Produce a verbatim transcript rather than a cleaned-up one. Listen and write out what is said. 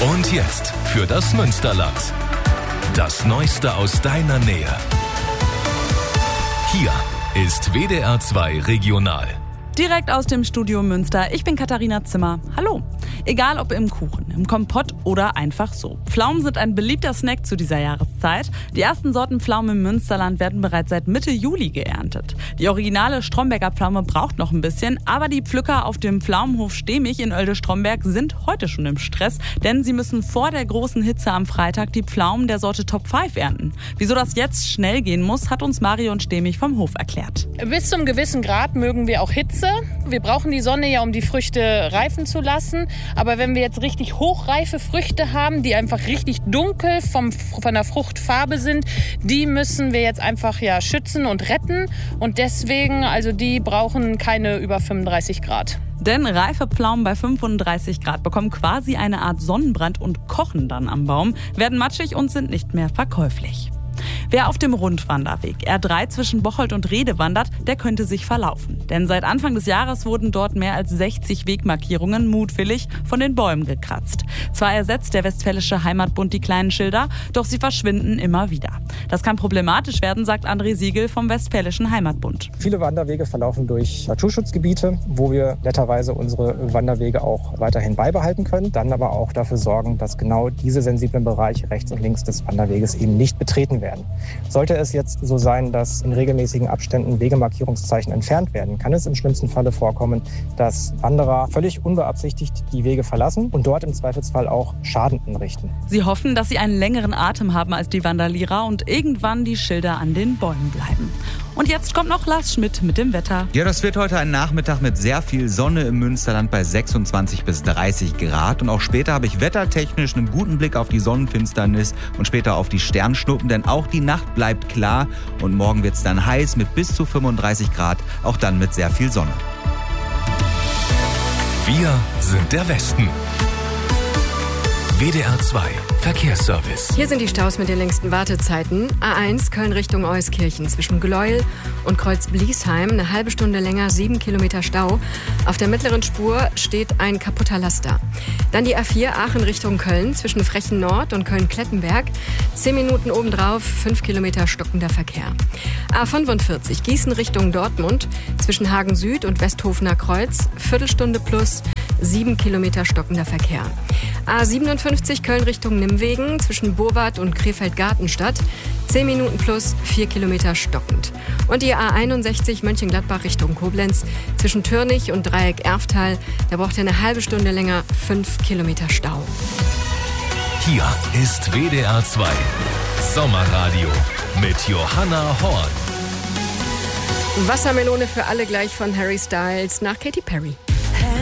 Und jetzt für das Münsterland. Das Neueste aus deiner Nähe. Hier ist W D R zwei Regional. Direkt aus dem Studio Münster. Ich bin Katharina Zimmer. Hallo. Egal ob im Kuchen, im Kompott oder einfach so. Pflaumen sind ein beliebter Snack zu dieser Jahreszeit. Die ersten Sorten Pflaumen im Münsterland werden bereits seit Mitte Juli geerntet. Die originale Stromberger Pflaume braucht noch ein bisschen, aber die Pflücker auf dem Pflaumenhof Stehmich in Oelde-Stromberg sind heute schon im Stress, denn sie müssen vor der großen Hitze am Freitag die Pflaumen der Sorte Top fünf ernten. Wieso das jetzt schnell gehen muss, hat uns Marion Stehmich vom Hof erklärt. Bis zum gewissen Grad mögen wir auch Hitze. Wir brauchen die Sonne ja, um die Früchte reifen zu lassen. Aber wenn wir jetzt richtig hochreife Früchte haben, die einfach richtig dunkel vom, von der Fruchtfarbe sind, die müssen wir jetzt einfach ja schützen und retten. Und deswegen, also die brauchen keine über fünfunddreißig Grad. Denn reife Pflaumen bei fünfunddreißig Grad bekommen quasi eine Art Sonnenbrand und kochen dann am Baum, werden matschig und sind nicht mehr verkäuflich. Wer auf dem Rundwanderweg R drei zwischen Bocholt und Rhede wandert, der könnte sich verlaufen. Denn seit Anfang des Jahres wurden dort mehr als sechzig Wegmarkierungen mutwillig von den Bäumen gekratzt. Zwar ersetzt der Westfälische Heimatbund die kleinen Schilder, doch sie verschwinden immer wieder. Das kann problematisch werden, sagt André Siegel vom Westfälischen Heimatbund. Viele Wanderwege verlaufen durch Naturschutzgebiete, wo wir netterweise unsere Wanderwege auch weiterhin beibehalten können. Dann aber auch dafür sorgen, dass genau diese sensiblen Bereiche rechts und links des Wanderweges eben nicht betreten werden. Sollte es jetzt so sein, dass in regelmäßigen Abständen Wegemarkierungszeichen entfernt werden, kann es im schlimmsten Falle vorkommen, dass Wanderer völlig unbeabsichtigt die Wege verlassen und dort im Zweifelsfall auch Schaden anrichten. Sie hoffen, dass sie einen längeren Atem haben als die Vandalierer und irgendwann die Schilder an den Bäumen bleiben. Und jetzt kommt noch Lars Schmidt mit dem Wetter. Ja, das wird heute ein Nachmittag mit sehr viel Sonne im Münsterland bei sechsundzwanzig bis dreißig Grad. Und auch später habe ich wettertechnisch einen guten Blick auf die Sonnenfinsternis und später auf die Sternschnuppen, denn auch die Nacht bleibt klar und morgen wird es dann heiß mit bis zu fünfunddreißig Grad, auch dann mit sehr viel Sonne. Wir sind der Westen. W D R zwei Verkehrsservice. Hier sind die Staus mit den längsten Wartezeiten. A eins Köln Richtung Euskirchen zwischen Gleuel und Kreuz-Bliesheim. Eine halbe Stunde länger, sieben Kilometer Stau. Auf der mittleren Spur steht ein kaputter Laster. Dann die A vier Aachen Richtung Köln zwischen Frechen Nord und Köln-Klettenberg. Zehn Minuten obendrauf, fünf Kilometer stockender Verkehr. A fünfundvierzig Gießen Richtung Dortmund zwischen Hagen Süd und Westhofener Kreuz. Viertelstunde plus, sieben Kilometer stockender Verkehr. A siebenundfünfzig Köln Richtung Nimwegen zwischen Burwart und Krefeld-Gartenstadt. zehn Minuten plus, vier Kilometer stockend. Und die A einundsechzig Mönchengladbach Richtung Koblenz zwischen Türnich und Dreieck Erftal. Da braucht ihr eine halbe Stunde länger, fünf Kilometer Stau. Hier ist W D R zwei Sommerradio mit Johanna Horn. Wassermelone für alle gleich von Harry Styles nach Katy Perry.